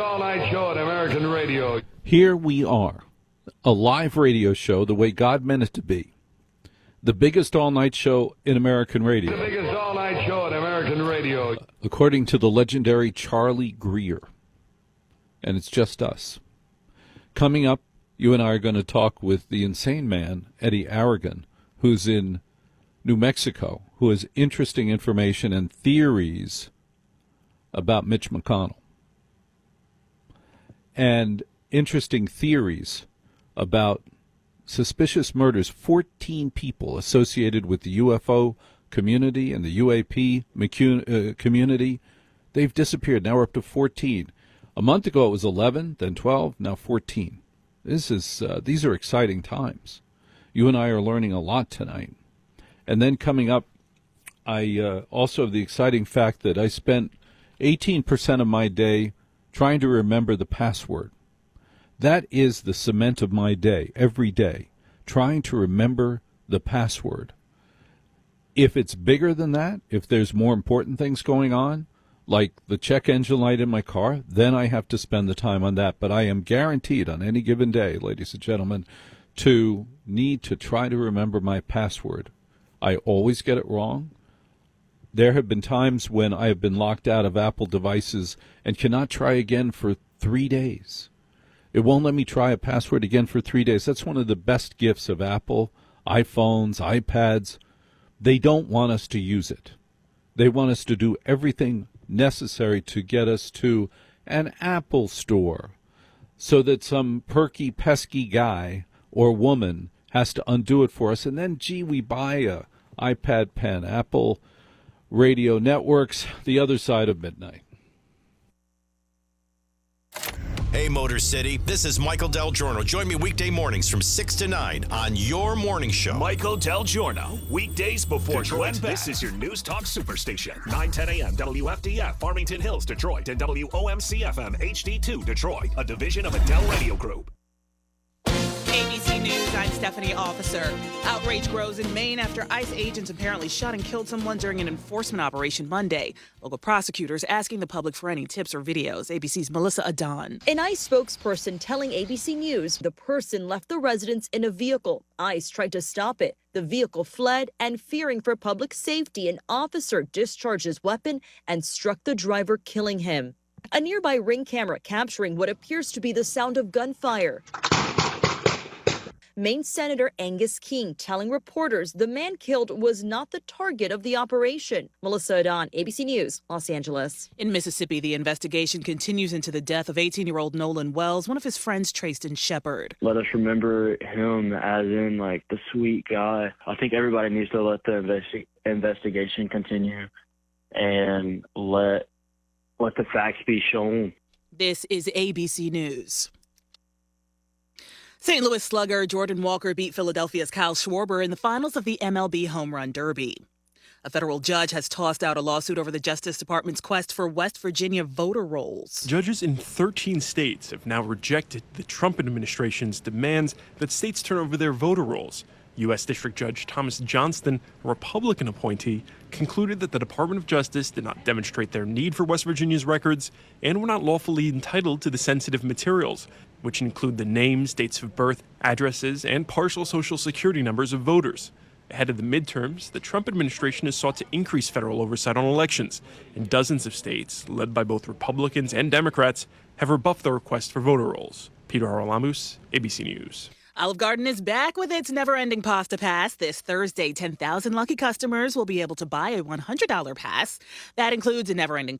all-night show at American radio. Here we are, a live radio show the way God meant it to be. The biggest all-night show in American radio. The biggest all-night show at American radio. According to the legendary Charlie Greer. And it's just us. Coming up, you and I are going to talk with the insane man, Eddie Aragon, who's in New Mexico, who has interesting information and theories about Mitch McConnell. And interesting theories about suspicious murders. 14 people associated with the UFO community and the UAP community, they've disappeared. Now we're up to 14. A month ago it was 11, then 12, now 14. These are exciting times. You and I are learning a lot tonight. And then coming up, I also have the exciting fact that I spent 18% of my day trying to remember the password. That is the cement of my day, every day, trying to remember the password. If it's bigger than that, if there's more important things going on, like the check engine light in my car, then I have to spend the time on that. But I am guaranteed on any given day, ladies and gentlemen, to need to try to remember my password. I always get it wrong. There have been times when I have been locked out of Apple devices and cannot try again for 3 days. It won't let me try a password again for 3 days. That's one of the best gifts of Apple, iPhones, iPads. They don't want us to use it. They want us to do everything necessary to get us to an Apple store so that some perky, pesky guy or woman has to undo it for us. And then, we buy a iPad pen, Apple Radio Networks, the other side of midnight. Hey, Motor City, this is Michael Del Giorno. Join me weekday mornings from 6 to 9 on your morning show. Michael Del Giorno, weekdays before Detroit. Glenn Beck. This is your News Talk Superstation. 9:10 a.m. WFDF, Farmington Hills, Detroit, and WOMC-FM HD2, Detroit, a division of Adele Radio Group. ABC News, I'm Stephanie Officer. Outrage grows in Maine after ICE agents apparently shot and killed someone during an enforcement operation Monday. Local prosecutors asking the public for any tips or videos. ABC's Melissa Adon. An ICE spokesperson telling ABC News the person left the residence in a vehicle. ICE tried to stop it. The vehicle fled, and fearing for public safety, an officer discharged his weapon and struck the driver, killing him. A nearby Ring camera capturing what appears to be the sound of gunfire. Maine Senator Angus King telling reporters the man killed was not the target of the operation. Melissa Adon, ABC News, Los Angeles. In Mississippi, the investigation continues into the death of 18-year-old Nolan Wells, one of his friends, Trayston Shepard. Let us remember him as in, the sweet guy. I think everybody needs to let the investigation continue and let the facts be shown. This is ABC News. St. Louis slugger Jordan Walker beat Philadelphia's Kyle Schwarber in the finals of the MLB Home Run Derby. A federal judge has tossed out a lawsuit over the Justice Department's quest for West Virginia voter rolls. Judges in 13 states have now rejected the Trump administration's demands that states turn over their voter rolls. U.S. District Judge Thomas Johnston, a Republican appointee, concluded that the Department of Justice did not demonstrate their need for West Virginia's records and were not lawfully entitled to the sensitive materials, which include the names, dates of birth, addresses, and partial Social Security numbers of voters. Ahead of the midterms, the Trump administration has sought to increase federal oversight on elections, and dozens of states, led by both Republicans and Democrats, have rebuffed the request for voter rolls. Peter Haralamus, ABC News. Olive Garden is back with its never-ending pasta pass. This Thursday, 10,000 lucky customers will be able to buy a $100 pass. That includes a never-ending